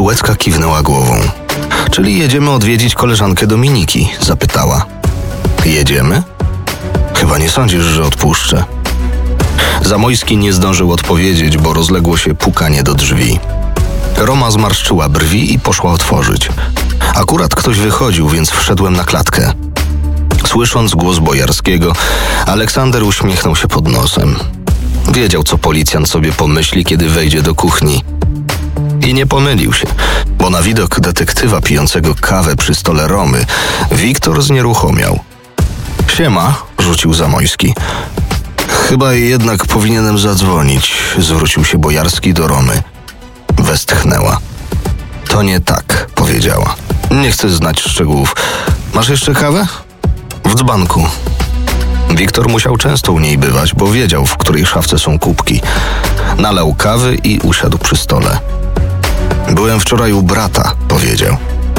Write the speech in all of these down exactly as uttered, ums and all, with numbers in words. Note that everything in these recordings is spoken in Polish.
Sułecka kiwnęła głową. Czyli jedziemy odwiedzić koleżankę Dominiki? Zapytała. Jedziemy? Chyba nie sądzisz, że odpuszczę. Zamojski nie zdążył odpowiedzieć, bo rozległo się pukanie do drzwi. Roma zmarszczyła brwi i poszła otworzyć. Akurat ktoś wychodził, więc wszedłem na klatkę. Słysząc głos Bojarskiego, Aleksander uśmiechnął się pod nosem. Wiedział, co policjant sobie pomyśli, kiedy wejdzie do kuchni. I nie pomylił się, bo na widok detektywa pijącego kawę przy stole Romy, Wiktor znieruchomiał. Siema, rzucił Zamojski. Chyba jednak powinienem zadzwonić, zwrócił się Bojarski do Romy. Westchnęła. To nie tak, powiedziała. Nie chcę znać szczegółów. Masz jeszcze kawę? W dzbanku. Wiktor musiał często u niej bywać, bo wiedział, w której szafce są kubki. Nalał kawy i usiadł przy stole. Byłem wczoraj u brata, powiedział.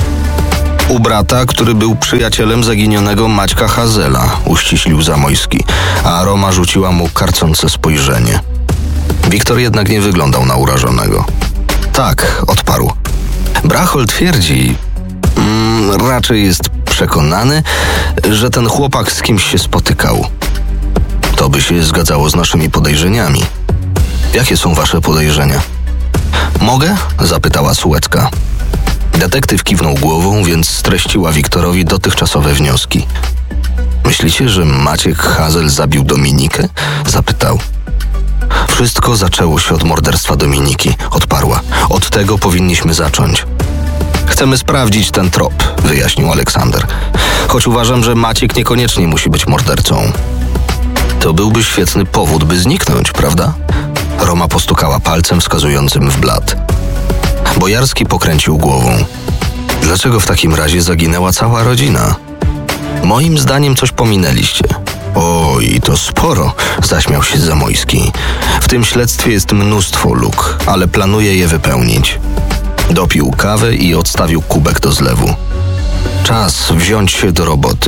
U brata, który był przyjacielem zaginionego Maćka Hazela, uściślił Zamojski, a Roma rzuciła mu karcące spojrzenie. Wiktor jednak nie wyglądał na urażonego. Tak, odparł. Brachol twierdzi, mm, raczej jest przekonany, że ten chłopak z kimś się spotykał. To by się zgadzało z naszymi podejrzeniami. Jakie są wasze podejrzenia? Mogę? Zapytała Sułecka. Detektyw kiwnął głową, więc streściła Wiktorowi dotychczasowe wnioski. Myślicie, że Maciek Hazel zabił Dominikę? Zapytał. Wszystko zaczęło się od morderstwa Dominiki, odparła. Od tego powinniśmy zacząć. Chcemy sprawdzić ten trop, wyjaśnił Aleksander. Choć uważam, że Maciek niekoniecznie musi być mordercą. To byłby świetny powód, by zniknąć, prawda? Roma postukała palcem wskazującym w blat. Bojarski pokręcił głową. Dlaczego w takim razie zaginęła cała rodzina? Moim zdaniem coś pominęliście. Oj, to sporo, zaśmiał się Zamojski. W tym śledztwie jest mnóstwo luk, ale planuję je wypełnić. Dopił kawę i odstawił kubek do zlewu. Czas wziąć się do roboty.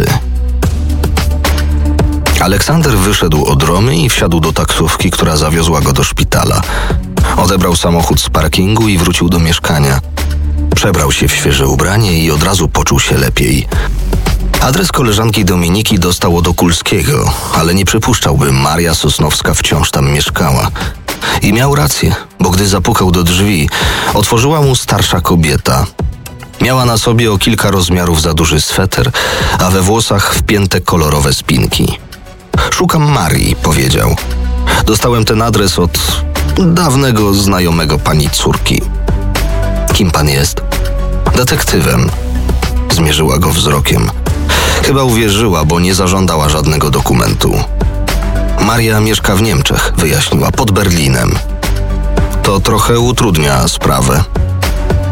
Aleksander wyszedł od Romy i wsiadł do taksówki, która zawiozła go do szpitala. Odebrał samochód z parkingu i wrócił do mieszkania. Przebrał się w świeże ubranie i od razu poczuł się lepiej. Adres koleżanki Dominiki dostał od Okulskiego, ale nie przypuszczał, by Maria Sosnowska wciąż tam mieszkała. I miał rację, bo gdy zapukał do drzwi, otworzyła mu starsza kobieta. Miała na sobie o kilka rozmiarów za duży sweter, a we włosach wpięte kolorowe spinki. Szukam Marii, powiedział. Dostałem ten adres od dawnego znajomego pani córki. Kim pan jest? Detektywem. Zmierzyła go wzrokiem. Chyba uwierzyła, bo nie zażądała żadnego dokumentu. Maria mieszka w Niemczech, wyjaśniła, pod Berlinem. To trochę utrudnia sprawę.